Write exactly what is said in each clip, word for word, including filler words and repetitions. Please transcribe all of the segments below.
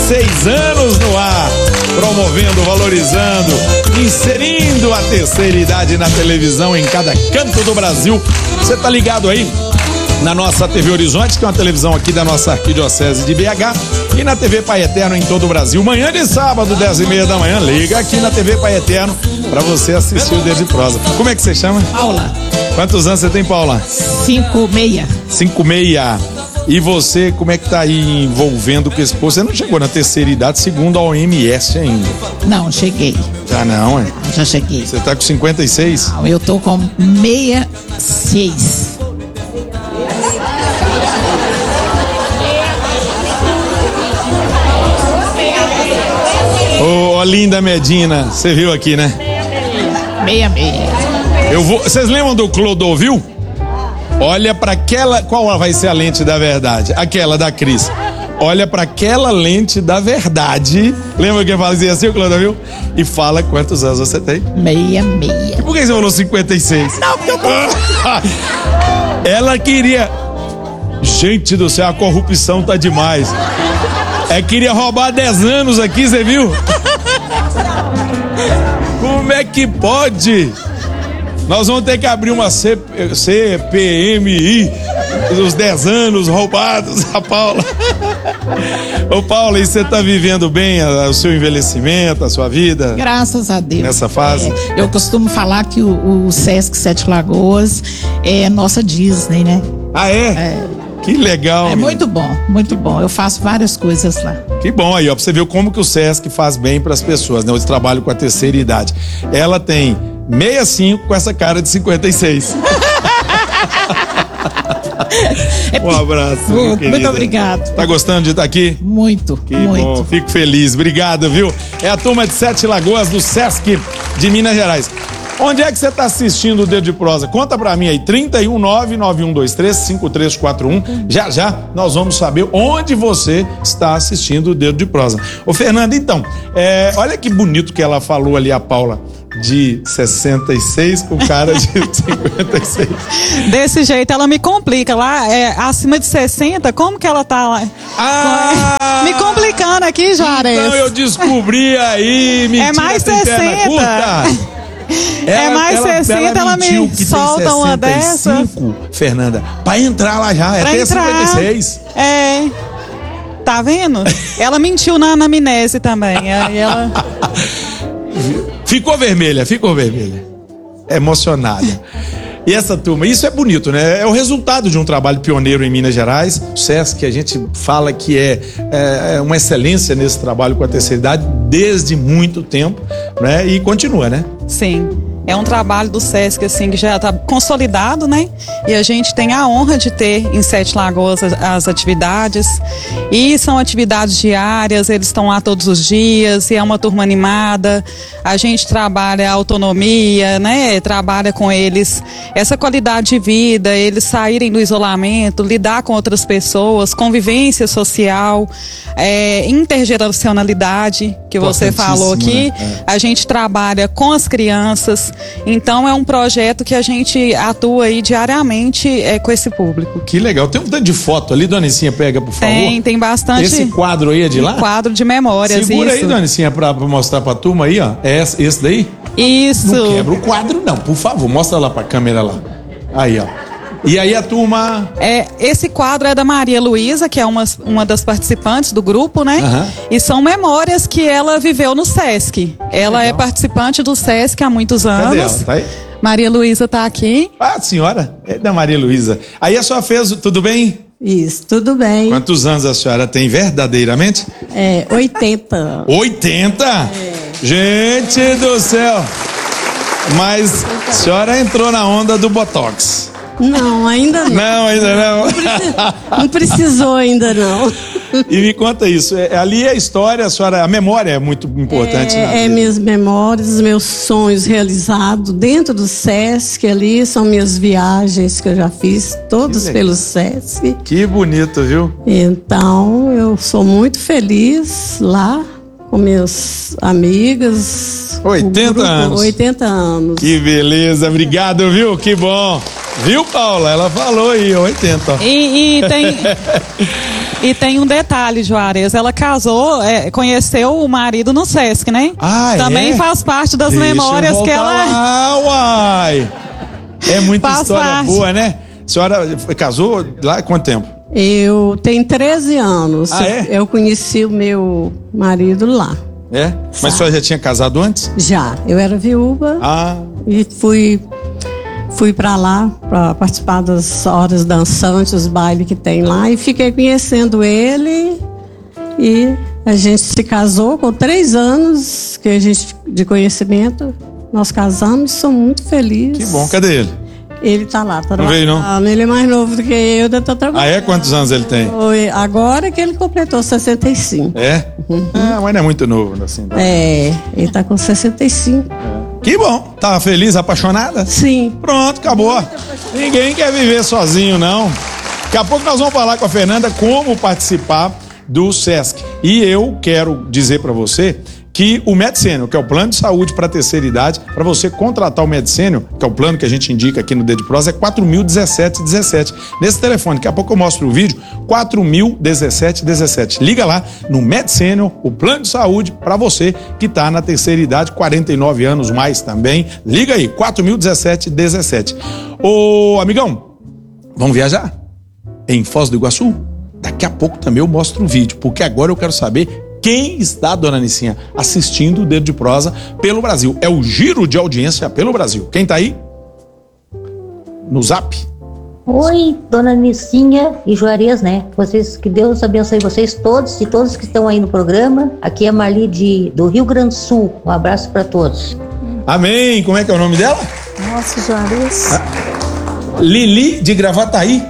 seis anos no ar, promovendo, valorizando, inserindo a terceira idade na televisão em cada canto do Brasil. Você tá ligado aí na nossa T V Horizonte, que é uma televisão aqui da nossa arquidiocese de B H, e na T V Pai Eterno em todo o Brasil. Manhã de sábado, dez e meia da manhã, liga aqui na T V Pai Eterno pra você assistir o Dedo de Prosa. Como é que você chama? Paula. Quantos anos você tem, Paula? Cinco meia. Cinco meia. E você, como é que tá aí envolvendo com esse povo? Você não chegou na terceira idade, segundo a O M S ainda. Não, cheguei. Já não, é? Já cheguei. Você tá com cinquenta e seis? Não, eu tô com meia seis. Ô, oh, Linda Medina, você viu aqui, né? Meia meia. Eu vou. Vocês lembram do Clodovil? Olha pra aquela. Qual vai ser a lente da verdade? Aquela da Cris. Olha pra aquela lente da verdade. Lembra que fazia assim, o Clodovil? E fala quantos anos você tem? Meia meia. Por que você falou cinquenta e seis? Não, porque eu tô... Ela queria. Gente do céu, a corrupção tá demais. É, queria roubar dez anos aqui, você viu? Como é que pode? Nós vamos ter que abrir uma C P M I dos dez anos roubados, a Paula. Ô, Paula, e você tá vivendo bem a, o seu envelhecimento, a sua vida? Graças a Deus. Nessa fase? É, eu costumo falar que o, o Sesc Sete Lagoas é nossa Disney, né? Ah, é? É. Que legal. É menina. muito bom, muito bom. Eu faço várias coisas lá. Que bom aí, ó, pra você ver como que o Sesc faz bem pras pessoas, né? Eu trabalho com a terceira idade. Ela tem sessenta e cinco com essa cara de cinquenta e seis. Um abraço, minha Muito, querida. muito obrigado. Tá gostando de estar aqui? Muito, Que muito. bom, fico feliz. Obrigado, viu? É a turma de Sete Lagoas do Sesc de Minas Gerais. Onde é que você está assistindo o Dedo de Prosa? Conta pra mim aí, trinta e um, nove nove um dois três, cinco três quatro um. Já, já, nós vamos saber onde você está assistindo o Dedo de Prosa. Ô, Fernanda, então, é, olha que bonito que ela falou ali, a Paula, de sessenta e seis com cara de cinquenta e seis. Desse jeito, ela me complica. Lá, é, acima de sessenta, como que ela tá lá? Ah! Me complicando aqui, Juarez. Então eu descobri aí, mentira, É mais tem perna sessenta. curta. É mais sessenta, ela me mentiu que solta tem uma dessa. sessenta e cinco, Fernanda, pra entrar lá já, é Pra até entrar. cinquenta e seis. É. Tá vendo? Ela mentiu na anamnese também. Aí ela... Ficou vermelha, ficou vermelha. Emocionada. E essa turma, isso é bonito, né? É o resultado de um trabalho pioneiro em Minas Gerais. O Sesc, a gente fala que é, é uma excelência nesse trabalho com a terceira idade desde muito tempo, né? E continua, né? Sim. É um trabalho do Sesc, assim, que já está consolidado, né? E a gente tem a honra de ter em Sete Lagoas as, as atividades. E são atividades diárias, eles estão lá todos os dias, e é uma turma animada. A gente trabalha a autonomia, né? Trabalha com eles essa qualidade de vida, eles saírem do isolamento, lidar com outras pessoas, convivência social, é, intergeracionalidade, que você falou aqui. Né? É. A gente trabalha com as crianças. Então é um projeto que a gente atua aí diariamente é, com esse público. Que legal. Tem um tanto de foto ali, Dona Nicinha, pega, por favor. Tem, tem bastante. Esse quadro aí é de lá? Quadro de memórias, Segura isso. aí, Dona Nicinha, pra, pra mostrar pra turma aí, ó. É esse, esse daí? Isso. Não quebra o quadro, não, por favor. Mostra lá pra câmera lá. Aí, ó. E aí a turma... É, esse quadro é da Maria Luísa, que é uma, uma das participantes do grupo, né? Aham. E são memórias que ela viveu no Sesc. Ela legal. é participante do Sesc há muitos anos. Cadê ela? Tá aí? Maria Luísa tá aqui. Ah, senhora, é da Maria Luísa. Aí a senhora fez, tudo bem? Isso, tudo bem. Quantos anos a senhora tem verdadeiramente? É, oitenta. oitenta? É. Gente do céu! Mas a senhora entrou na onda do Botox. Não, ainda não. Não, ainda não. Não, preci- não precisou ainda não. E me conta isso, é, ali é a história, a senhora, a memória é muito importante. na É, é vida. minhas memórias, meus sonhos realizados dentro do Sesc ali, são minhas viagens que eu já fiz, todas legal. pelo Sesc. Que bonito, viu? Então, eu sou muito feliz lá com meus amigas. oitenta o grupo, anos. oitenta anos. Que beleza, obrigado, viu? Que bom. Viu, Paula? Ela falou aí, oitenta. E, e tem, E tem um detalhe, Juarez, ela casou, é, conheceu o marido no Sesc, né? Ah, Também é? faz parte das Deixa memórias eu que voltar ela... lá, uai. É muita Faz história parte. boa, né? A senhora casou lá há quanto tempo? Eu tenho treze anos. Ah, é? Eu conheci o meu marido lá. É? Mas a senhora já tinha casado antes? Já. Eu era viúva Ah, e fui, fui para lá para participar das horas dançantes, os bailes que tem lá. E fiquei conhecendo ele. E a gente se casou com três anos que a gente, de conhecimento. Nós casamos e sou muito feliz. que bom. Cadê ele? Ele tá lá, tá Não veio, não? Ele é mais novo do que eu, ainda tô trabalhando. Ah, é? Quantos anos ele tem? Foi agora que ele completou sessenta e cinco. É? Ah, mas não é muito novo, assim. Tá? É, ele tá com sessenta e cinco. Que bom. Tava feliz, apaixonada? Sim. Pronto, acabou. Ninguém quer viver sozinho, não. Daqui a pouco nós vamos falar com a Fernanda como participar do Sesc. E eu quero dizer para você que o Medicênio, que é o plano de saúde para terceira idade, para você contratar o Medicênio, que é o plano que a gente indica aqui no Dedo de Prosa, é quatro mil dezessete dezessete. Nesse telefone, daqui a pouco eu mostro o vídeo, quatro mil dezessete dezessete. Liga lá no Medicênio, o plano de saúde para você que está na terceira idade, quarenta e nove anos mais também. Liga aí, quatro mil dezessete dezessete. Ô, amigão, vamos viajar? Em Foz do Iguaçu? Daqui a pouco também eu mostro o vídeo, porque agora eu quero saber quem está, dona Nicinha, assistindo o Dedo de Prosa pelo Brasil. É o giro de audiência pelo Brasil. Quem tá aí? No Zap. Oi, dona Nicinha e Juarez, né? Vocês, que Deus abençoe vocês todos e todos que estão aí no programa. Aqui é a Marli de, do Rio Grande do Sul. Um abraço para todos. Amém. Como é que é o nome dela? Nossa, Juarez. Ah, Lili de Gravataí.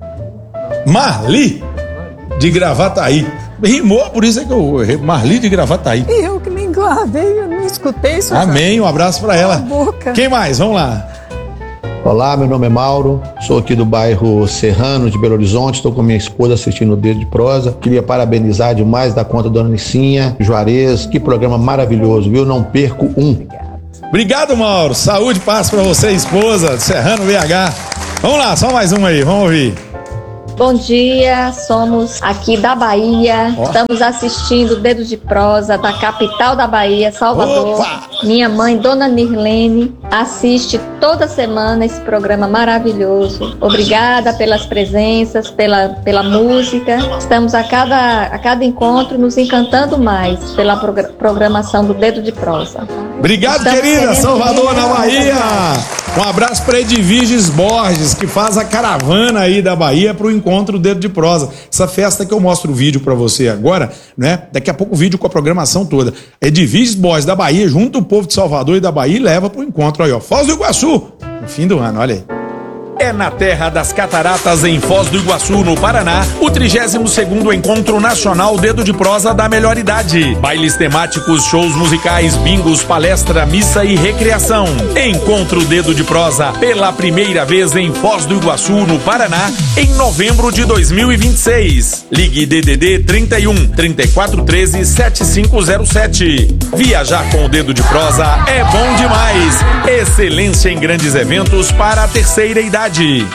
Marli de Gravataí. Rimou, por isso é que eu errei. Marli de Gravataí. Eu que nem gravei, eu não escutei isso. Amém. Um abraço para ela. boca. Quem mais? Vamos lá. Olá, meu nome é Mauro, sou aqui do bairro Serrano de Belo Horizonte, estou com minha esposa assistindo o Dedo de Prosa. Queria parabenizar demais da conta Dona Nicinha, Juarez, que programa maravilhoso, viu? Não perco um. Obrigado, Mauro. Saúde e paz para você, esposa, Serrano B H. Vamos lá, só mais um aí, vamos ouvir. Bom dia, somos aqui da Bahia, oh. Estamos assistindo o Dedo de Prosa da capital da Bahia, Salvador. Opa! Minha mãe, Dona Nirlene, assiste toda semana esse programa maravilhoso. Obrigada pelas presenças, pela, pela música. Estamos a cada, a cada encontro nos encantando mais pela progr- programação do Dedo de Prosa. Obrigado, Estamos querida, querendo Salvador, ver na Bahia. Um abraço para Edviges Borges, que faz a caravana aí da Bahia para o encontro Dedo de Prosa. Essa festa que eu mostro o vídeo para você agora, né? Daqui a pouco o vídeo com a programação toda. Edviges Borges da Bahia, junto o povo de Salvador e da Bahia, e leva para o encontro aí, ó. Foz do Iguaçu, no fim do ano, olha aí. É na terra das cataratas, em Foz do Iguaçu, no Paraná, o trigésimo segundo Encontro Nacional Dedo de Prosa da Melhor Idade. Bailes temáticos, shows musicais, bingos, palestra, missa e recreação. Encontro Dedo de Prosa, pela primeira vez em Foz do Iguaçu, no Paraná, em novembro de dois mil e vinte e seis. Ligue D D D trinta e um, trinta e quatro, treze, setenta e cinco zero sete. Viajar com o Dedo de Prosa é bom demais. Excelência em grandes eventos para a terceira idade.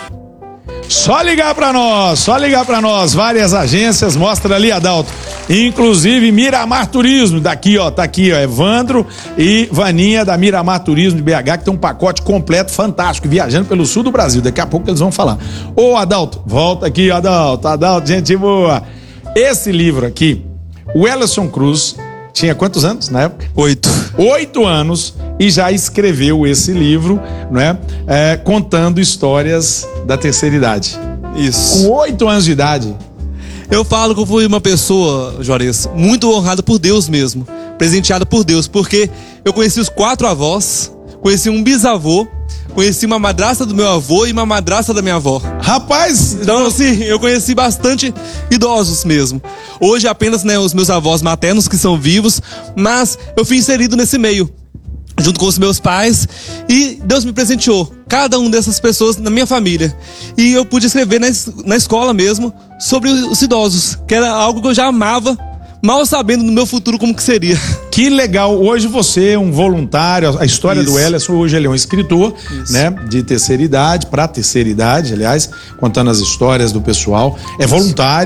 Só ligar para nós, só ligar para nós. Várias agências, mostra ali, Adalto. Inclusive Miramar Turismo, daqui ó, tá aqui ó, Evandro e Vaninha da Miramar Turismo de B H, que tem um pacote completo, fantástico, viajando pelo sul do Brasil. Daqui a pouco eles vão falar. Ô Adalto, volta aqui, Adalto, Adalto, gente boa. Esse livro aqui, o Ellison Cruz tinha quantos anos na época? Oito. Oito anos e já escreveu esse livro, não é? É, contando histórias da terceira idade. Isso. Com oito anos de idade. Eu falo que eu fui uma pessoa, Juarez, muito honrada por Deus mesmo, presenteada por Deus, porque eu conheci os quatro avós, conheci um bisavô, conheci uma madrasta do meu avô e uma madrasta da minha avó. Rapaz! Então, assim, eu conheci bastante idosos mesmo. Hoje apenas, né, os meus avós maternos que são vivos, mas eu fui inserido nesse meio, junto com os meus pais, e Deus me presenteou, cada um dessas pessoas na minha família. E eu pude escrever na, na escola mesmo sobre os idosos, que era algo que eu já amava, mal sabendo no meu futuro como que seria. Que legal, hoje você é um voluntário, a história Isso. do Ellison, hoje ele é um escritor, Isso. né, de terceira idade, para terceira idade, aliás, contando as histórias do pessoal, é voluntário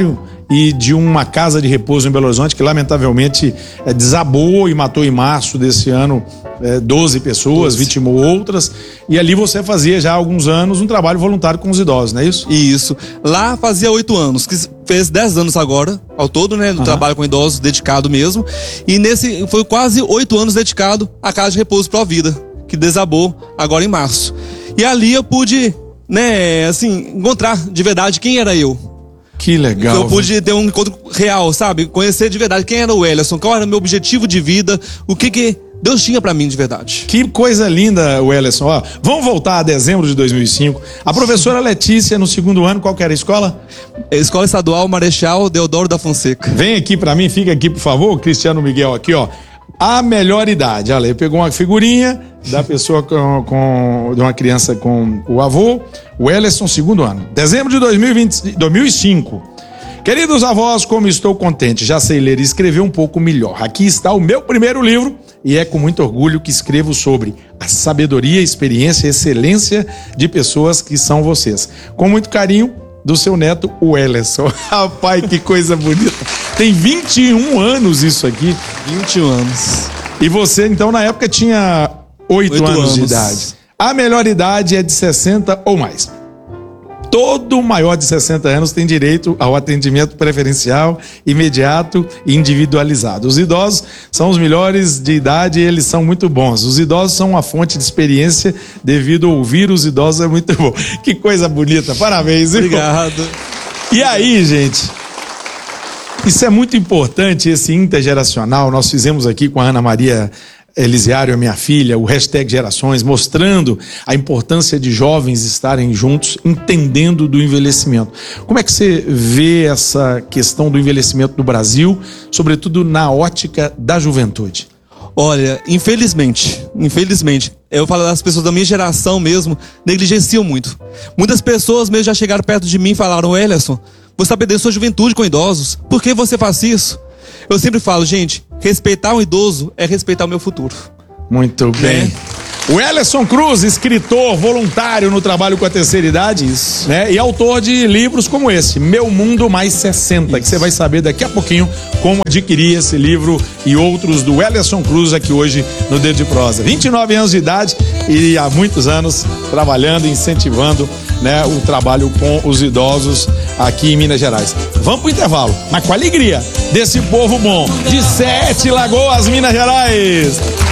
e de uma casa de repouso em Belo Horizonte que lamentavelmente é, desabou e matou em março desse ano é, doze pessoas, doze. Vitimou outras, e ali você fazia já há alguns anos um trabalho voluntário com os idosos, não é isso? Isso. Lá fazia oito anos, que fez dez anos agora, ao todo, né, no uhum. trabalho com idosos, dedicado mesmo, e nesse foi quase oito anos dedicado à casa de repouso Pro Vida, que desabou agora em março. E ali eu pude, né, assim, encontrar de verdade quem era eu. Que legal. Eu pude ter um encontro real, sabe? Conhecer de verdade quem era o Welleson, qual era o meu objetivo de vida, o que que Deus tinha pra mim de verdade. Que coisa linda, Welleson. Ó, vamos voltar a dezembro de dois mil e cinco. A professora Letícia, no segundo ano, qual que era a escola? Escola Estadual Marechal Deodoro da Fonseca. Vem aqui pra mim, fica aqui, por favor, Cristiano Miguel aqui, ó. A melhor idade. Olha, ele pegou uma figurinha da pessoa com, com de uma criança com o avô, o Welleson, segundo ano. Dezembro de dois mil e vinte, dois mil e cinco. Queridos avós, como estou contente, já sei ler e escrever um pouco melhor. Aqui está o meu primeiro livro e é com muito orgulho que escrevo sobre a sabedoria, experiência e excelência de pessoas que são vocês. Com muito carinho, do seu neto, o Welleson. Rapaz, que coisa bonita. Tem vinte e um anos isso aqui. vinte e um anos. E você, então, na época tinha oito anos, anos de idade. A melhor idade é de sessenta ou mais. Todo maior de sessenta anos tem direito ao atendimento preferencial, imediato e individualizado. Os idosos são os melhores de idade e eles são muito bons. Os idosos são uma fonte de experiência, devido a ouvir os idosos é muito bom. Que coisa bonita, parabéns. Obrigado. E aí, gente, isso é muito importante, esse intergeracional. Nós fizemos aqui com a Ana Maria Elisiário, a minha filha, o hashtag Gerações, mostrando a importância de jovens estarem juntos, entendendo do envelhecimento. Como é que você vê essa questão do envelhecimento no Brasil, sobretudo na ótica da juventude? Olha, infelizmente, infelizmente, eu falo das pessoas da minha geração mesmo, negligenciam muito. Muitas pessoas mesmo já chegaram perto de mim e falaram: Welleson, você está perdendo sua juventude com idosos, por que você faz isso? Eu sempre falo, gente, respeitar um idoso é respeitar o meu futuro. Muito bem. O Welleson Cruz, escritor, voluntário no trabalho com a terceira idade, isso, né? E autor de livros como esse, Meu Mundo Mais sessenta, isso, que você vai saber daqui a pouquinho como adquirir esse livro e outros do Welleson Cruz aqui hoje no Dedo de Prosa. vinte e nove anos de idade e há muitos anos trabalhando, incentivando, né, o trabalho com os idosos aqui em Minas Gerais. Vamos pro intervalo, mas com a alegria desse povo bom de Sete Lagoas, Minas Gerais.